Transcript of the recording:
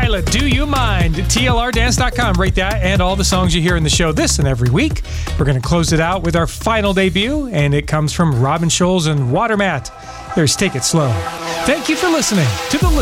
Delilah, Do You Mind? TLRdance.com. Rate that and all the songs you hear in the show this and every week. We're going to close it out with our final debut, and it comes from Robin Schulz and Watermat. There's Take It Slow. Thank you for listening to the